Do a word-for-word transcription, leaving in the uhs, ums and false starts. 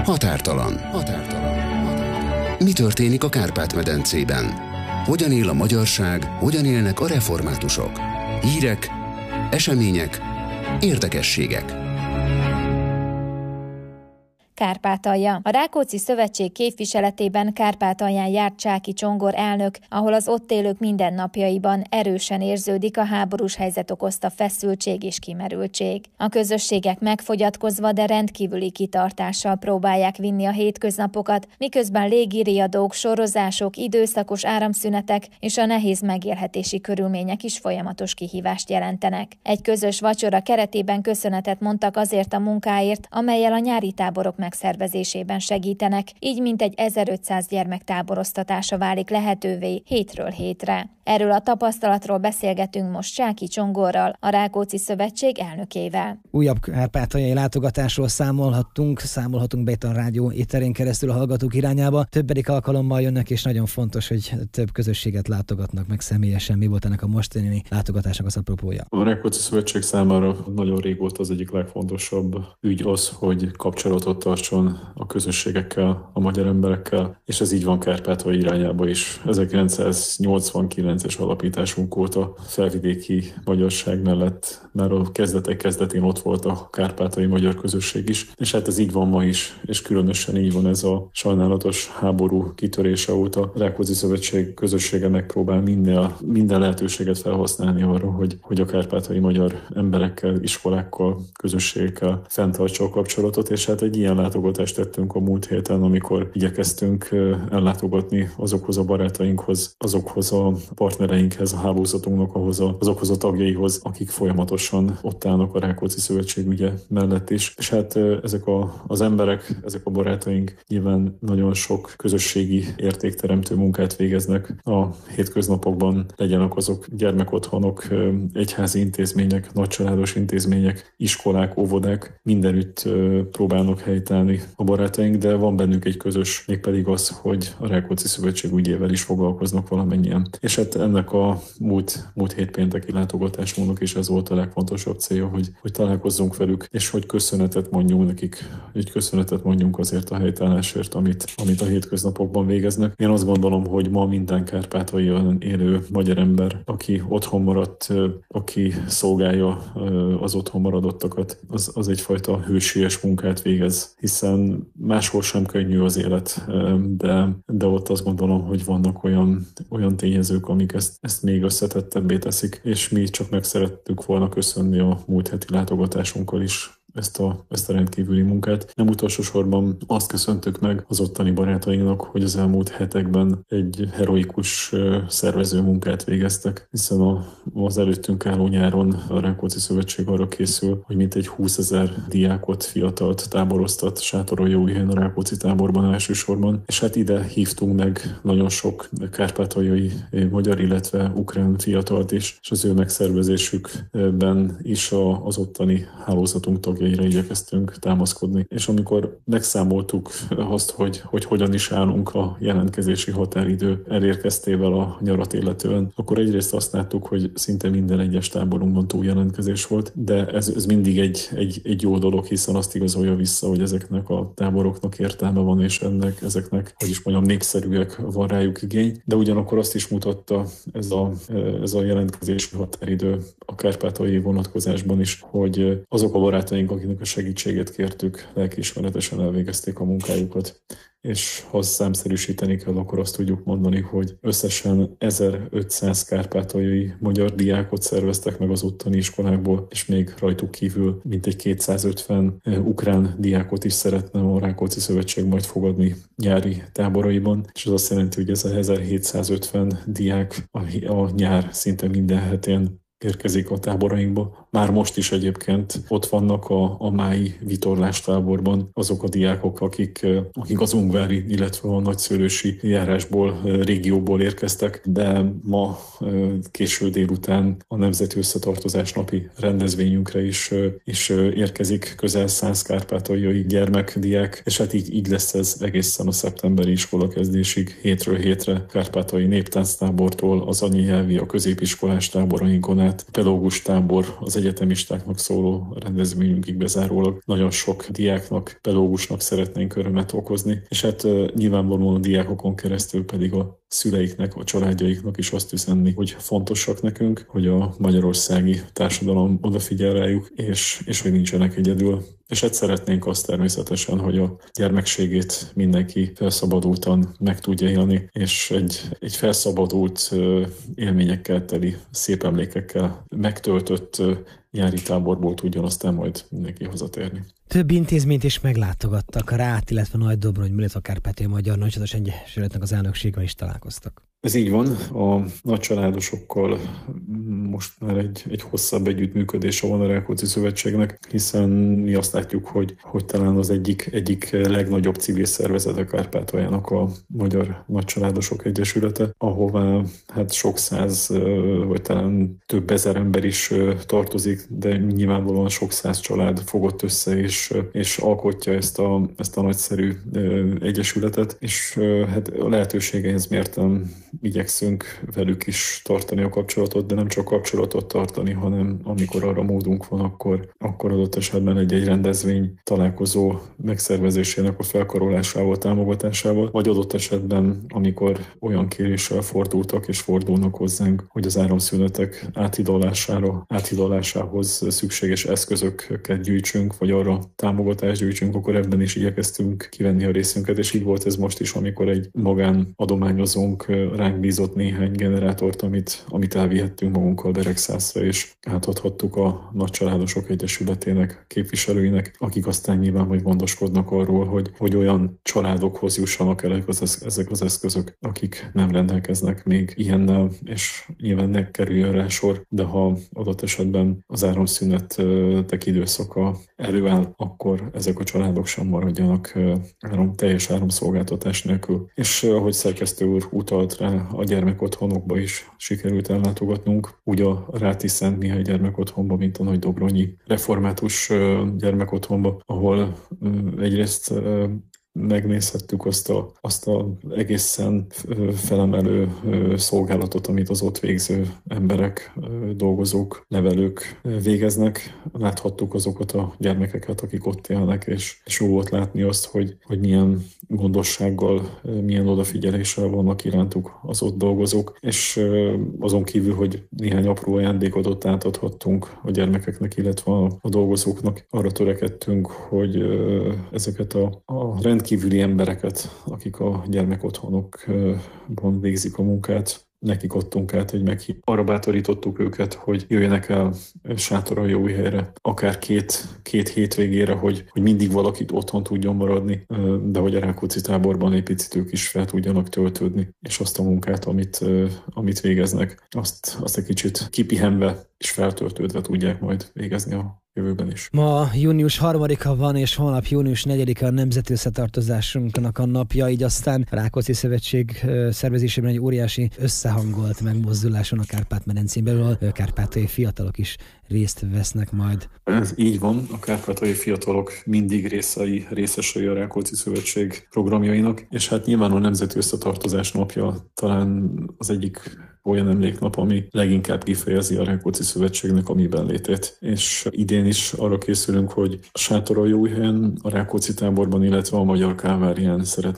Határtalan. Határtalan. Határtalan. Mi történik a Kárpát-medencében? Hogyan él a magyarság, hogyan élnek a reformátusok? Hírek, események, érdekességek. Kárpátalja. A Rákóczi Szövetség képviseletében Kárpátalján járt Csáky Csongor elnök, ahol az ott élők mindennapjaiban erősen érződik a háborús helyzet okozta feszültség és kimerültség. A közösségek megfogyatkozva, de rendkívüli kitartással próbálják vinni a hétköznapokat, miközben légiriadók, sorozások, időszakos áramszünetek és a nehéz megélhetési körülmények is folyamatos kihívást jelentenek. Egy közös vacsora keretében köszönetet mondtak azért a munkáért, amellyel a nyári táborok megszervezésében segítenek, így mintegy ezerötszáz gyermek táboroztatása válik lehetővé hétről hétre. Erről a tapasztalatról beszélgetünk most Csáky Csongorral, a Rákóczi Szövetség elnökével. Újabb kárpátaljai látogatásról számolhattunk, számolhatunk be itt a rádió éterén keresztül a hallgatók irányába. Többedik alkalommal jönnek, és nagyon fontos, hogy több közösséget látogatnak meg személyesen. Mi volt ennek a mostani látogatásnak az apropója? A Rákóczi Szövetség számára nagyon régóta az egyik legfontosabb ügy az, hogy kapcsolatot tartson a közösségekkel, a magyar emberekkel, és ez így van Kárpátalja irányába is. ezerkilencszáznyolcvankilences alapításunk óta felvidéki magyarság mellett már a kezdetek kezdetén ott volt a kárpátalji magyar közösség is, és hát ez így van ma is, és különösen így van ez a sajnálatos háború kitörése óta. A Rákóczi Szövetség közössége megpróbál minden, minden lehetőséget felhasználni arra, hogy, hogy a kárpátalji magyar emberekkel, iskolákkal, közösségekkel fenntartsa a kapcsolatot, és hát egy ilyen látogatást tettünk a múlt héten, amikor igyekeztünk ellátogatni azokhoz a barátainkhoz, azokhoz a partnereinkhez, a hálózatunknak, ahhoz a, azokhoz a tagjaihoz, akik folyamatosan ott állnak a Rákóczi Szövetség ügye mellett is. És hát ezek a, az emberek, ezek a barátaink nyilván nagyon sok közösségi értékteremtő munkát végeznek a hétköznapokban, legyenek azok gyermekotthonok, egyházi intézmények, nagycsaládos intézmények, iskolák, óvodák, mindenütt próbálnak helytállni a barátaink, de van bennük egy közös, mégpedig az, hogy a Rákóczi Szövetség ügyével is foglalkoznak valamennyien. És hát ennek a múlt, múlt hét pénteki látogatásunknak is ez volt a legfontosabb célja, hogy, hogy találkozzunk velük, és hogy köszönetet mondjunk nekik, hogy köszönetet mondjunk azért a helytállásért, amit, amit a hétköznapokban végeznek. Én azt gondolom, hogy ma minden kárpátaljon élő magyar ember, aki otthon maradt, aki szolgálja az otthon maradottakat, az, az egyfajta hősies munkát végez, hiszen máshol sem könnyű az élet, de, de ott azt gondolom, hogy vannak olyan, olyan tényezők, amik ezt, ezt még összetettebbé teszik, és mi csak meg szerettük volna köszönni a múlt heti látogatásunkkal is ezt a, ezt a rendkívüli munkát. Nem utolsó sorban azt köszöntük meg az ottani barátainknak, hogy az elmúlt hetekben egy heroikus szervező munkát végeztek, hiszen a, az előttünk álló nyáron a Rákóczi Szövetség arra készül, hogy mintegy húszezer diákot, fiatalt táboroztat Sátoraljaújhelyen a Rákóczi táborban elsősorban, és hát ide hívtunk meg nagyon sok kárpátaljai magyar, illetve ukrán fiatalt is, és az ő megszervezésükben is a, az ottani hálózatunk tagja igyekeztünk támaszkodni. És amikor megszámoltuk azt, hogy, hogy hogyan is állunk a jelentkezési határidő elérkeztével a nyarat illetően, akkor egyrészt azt láttuk, hogy szinte minden egyes táborunkban túljelentkezés volt, de ez, ez mindig egy, egy, egy jó dolog, hiszen azt igazolja vissza, hogy ezeknek a táboroknak értelme van, és ennek, ezeknek, hogy is mondjam, népszerűek, van rájuk igény, de ugyanakkor azt is mutatta ez a, ez a jelentkezési határidő a kárpátaljai vonatkozásban is, hogy azok a barátaink, akinek a segítségét kértük, lelkiismeretesen elvégezték a munkájukat. És ha számszerűsíteni kell, akkor azt tudjuk mondani, hogy összesen ezerötszáz kárpátaljai magyar diákot szerveztek meg az ottani iskolákból, és még rajtuk kívül mintegy kétszázötven ukrán diákot is szeretne a Rákóczi Szövetség majd fogadni nyári táboraiban, és az azt jelenti, hogy ez a ezerhétszázötven diák a, a nyár szinte minden hetén érkezik a táborainkba. Már most is egyébként ott vannak a, a mái vitorlástáborban azok a diákok, akik, akik az ungvári, illetve a nagyszőlősi járásból, régióból érkeztek, de ma késő délután a Nemzeti Összetartozás napi rendezvényünkre is, is érkezik közel száz kárpátaljai gyermek, diák, és hát így, így lesz ez egészen a szeptemberi iskolakezdésig, hétről hétre kárpátaljai néptánctábortól az anyanyelvi, a középiskolás táborainkon át, pedagógus tábor, az egyetemistáknak szóló rendezvényünkig bezárólag nagyon sok diáknak, pedagógusnak szeretnénk örömet okozni, és hát nyilvánvalóan a diákokon keresztül pedig a szüleiknek, a családjaiknak is azt üzenni, hogy fontosak nekünk, hogy a magyarországi társadalom odafigyel rájuk, és, és hogy nincsenek egyedül. És hát szeretnénk azt természetesen, hogy a gyermekségét mindenki felszabadultan meg tudja élni, és egy, egy felszabadult élményekkel teli, szép emlékekkel megtöltött nyári táborból tudjon aztán majd mindenki hazatérni. Több intézményt is meglátogattak, a Rát, illetve Nagy-Dobronny, illetve a Kárpátaljai Magyar Nagycsaládos Egyesületnek az elnökségvel is találkoztak. Ez így van, a nagycsaládosokkal most már egy, egy hosszabb együttműködése van a Rákóczi Szövetségnek, hiszen mi azt látjuk, hogy, hogy talán az egyik, egyik legnagyobb civil szervezet a Kárpátaljának a Magyar Nagycsaládosok Egyesülete, ahová hát sok száz, vagy talán több ezer ember is tartozik, de nyilvánvalóan sok száz család fogott össze, és, és alkotja ezt a, ezt a nagyszerű egyesületet, és hát a lehetőségehez mérten igyekszünk velük is tartani a kapcsolatot, de nem csak kapcsolatot tartani, hanem amikor arra módunk van, akkor, akkor adott esetben egy-egy rendezvény találkozó megszervezésének a felkarolásával, támogatásával, vagy adott esetben, amikor olyan kéréssel fordultak és fordulnak hozzánk, hogy az áramszünetek áthidalására, áthidalásához szükséges eszközöket gyűjtsünk, vagy arra támogatást gyűjtsünk, akkor ebben is igyekeztünk kivenni a részünket, és így volt ez most is, amikor egy magán adományozónk ránk bízott néhány generátort, amit, amit elvihettünk magunkkal Beregszászra, és átadhattuk a Nagycsaládosok Egyesületének képviselőinek, akik aztán nyilván majd gondoskodnak arról, hogy, hogy olyan családokhoz jussanak el ezek az eszközök, akik nem rendelkeznek még ilyennel, és nyilván ne kerüljön rá sor, de ha adott esetben az áramszünetek időszaka előáll, akkor ezek a családok sem maradjanak áram, teljes áramszolgáltatás nélkül. És ahogy szerkesztő úr utalt rá, a gyermekotthonokba is sikerült ellátogatnunk, úgy a Ráti Szent Mihály gyermekotthonba, mint a Nagy-Dobronyi református gyermekotthonba, ahol egyrészt megnézhettük azt a, azt a egészen felemelő szolgálatot, amit az ott végző emberek, dolgozók, nevelők végeznek. Láthattuk azokat a gyermekeket, akik ott élnek, és, és jó volt látni azt, hogy, hogy milyen gondossággal, milyen odafigyeléssel vannak irántuk az ott dolgozók, és azon kívül, hogy néhány apró ajándékot ott átadhattunk a gyermekeknek, illetve a, a dolgozóknak, arra törekedtünk, hogy ezeket a, a rendkívüli embereket, akik a gyermekotthonokban végzik a munkát, nekik adtunk át egy meghív. Arra bátorítottuk őket, hogy jöjjenek el Sátoraljaújhelyre, akár két, két hétvégére, hogy, hogy mindig valakit otthon tudjon maradni, de hogy a Rákóczi táborban egy picit ők is fel tudjanak töltődni, és azt a munkát, amit, amit végeznek, azt, azt egy kicsit kipihenve és feltöltődve tudják majd végezni a jövőben is. Ma június harmadika van, és holnap június negyedike a nemzeti összetartozásunknak a napja, így aztán a Rákóczi Szövetség szervezésében egy óriási összehangolt megmozduláson a Kárpát-medencén belül a kárpátaljai fiatalok is részt vesznek majd. Ez így van, a kárpátaljai fiatalok mindig részei, részesei a Rákóczi Szövetség programjainak, és hát nyilván a nemzeti összetartozás napja talán az egyik olyan emléknap, ami leginkább kifejezi a Rákóczi Szövetségnek a miben létét. És idén is arra készülünk, hogy a Sátoraljaújhelyen, a Rákóczi táborban, illetve a Magyar Kálvárián szeretnénk